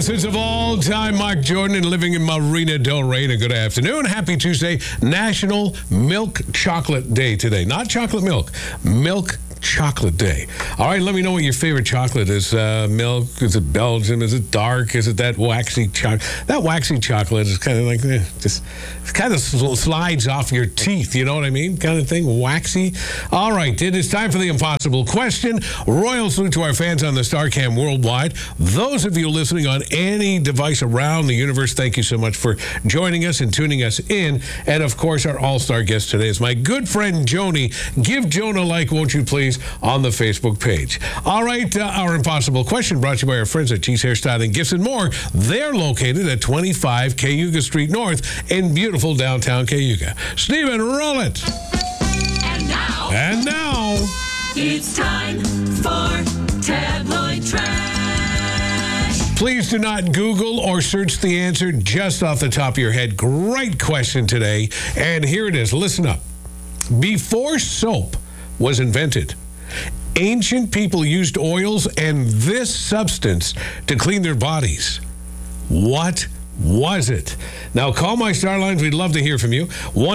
lyricist of all time, Mark Jordan, and living in Marina Del Rey. And a good afternoon. Happy Tuesday. National Milk Chocolate Day today. Not chocolate milk. Milk Chocolate Day. All right, let me know what your favorite chocolate is. Milk? Is it Belgian? Is it dark? Is it that waxy chocolate? That waxy chocolate is kind of like just kind of slides off your teeth. You know what I mean? Kind of thing. Waxy. All right, it is time for the impossible question. Royal salute to our fans on the StarCam worldwide. Those of you listening on any device around the universe, thank you so much for joining us and tuning us in. And of course, our all-star guest today is my good friend Joni. Give Joan a like, won't you please, on the Facebook page. All right, our impossible question brought to you by our friends at Cheese Hairstyling Gifts and More. They're located at 25 Cayuga Street North in beautiful downtown Cayuga. Stephen, roll it. And now, it's time for Tabloid Trash. Please do not Google or search the answer just off the top of your head. Great question today. And here it is. Listen up. Before soap was invented, ancient people used oils and this substance to clean their bodies. What was it? Now, call my star lines. We'd love to hear from you.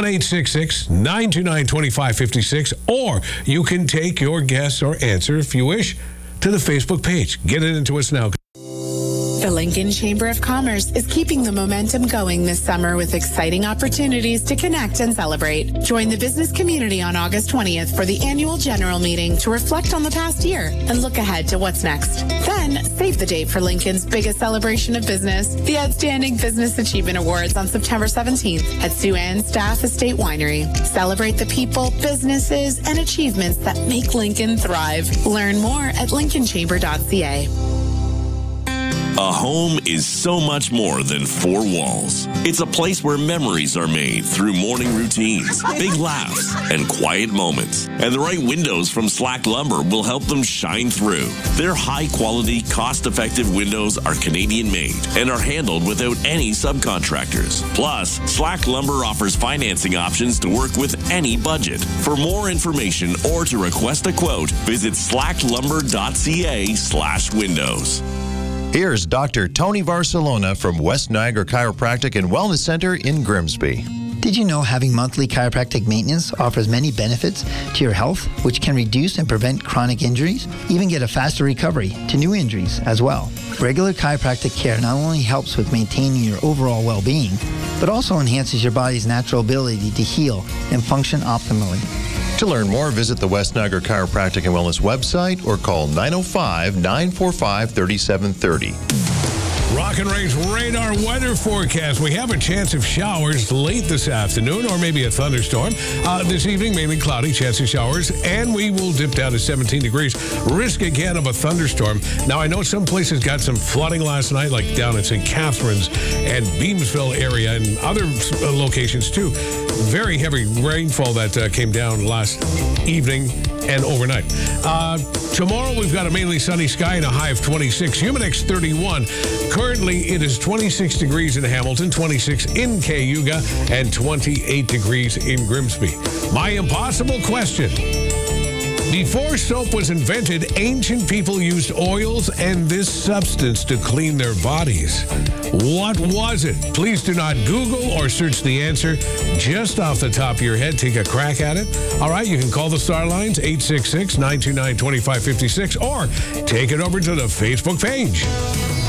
1-866-929-2556. Or you can take your guess or answer, if you wish, to the Facebook page. Get it into us now. The Lincoln Chamber of Commerce is keeping the momentum going this summer with exciting opportunities to connect and celebrate. Join the business community on August 20th for the annual general meeting to reflect on the past year and look ahead to what's next. Then, save the date for Lincoln's biggest celebration of business, the Outstanding Business Achievement Awards on September 17th at Sue Ann Staff Estate Winery. Celebrate the people, businesses, and achievements that make Lincoln thrive. Learn more at lincolnchamber.ca. A home is so much more than four walls. It's a place where memories are made through morning routines, big laughs, and quiet moments. And the right windows from Slack Lumber will help them shine through. Their high-quality, cost-effective windows are Canadian-made and are handled without any subcontractors. Plus, Slack Lumber offers financing options to work with any budget. For more information or to request a quote, visit slacklumber.ca/windows. Here's Dr. Tony Barcelona from West Niagara Chiropractic and Wellness Center in Grimsby. Did you know having monthly chiropractic maintenance offers many benefits to your health, which can reduce and prevent chronic injuries, even get a faster recovery to new injuries as well? Regular chiropractic care not only helps with maintaining your overall well-being, but also enhances your body's natural ability to heal and function optimally. To learn more, visit the West Niagara Chiropractic and Wellness website or call 905-945-3730. Rock and Ray's radar weather forecast. We have a chance of showers late this afternoon or maybe a thunderstorm. This evening, mainly cloudy, chance of showers, and we will dip down to 17 degrees. Risk again of a thunderstorm. Now, I know some places got some flooding last night, like down at St. Catharines and Beamsville area and other locations too. Very heavy rainfall that came down last evening and overnight. Tomorrow, we've got a mainly sunny sky and a high of 26. Humidex 31. Currently, it is 26 degrees in Hamilton, 26 in Cayuga, and 28 degrees in Grimsby. My impossible question. Before soap was invented, ancient people used oils and this substance to clean their bodies. What was it? Please do not Google or search the answer just off the top of your head. Take a crack at it. All right, you can call the star lines, 866-929-2556, or take it over to the Facebook page.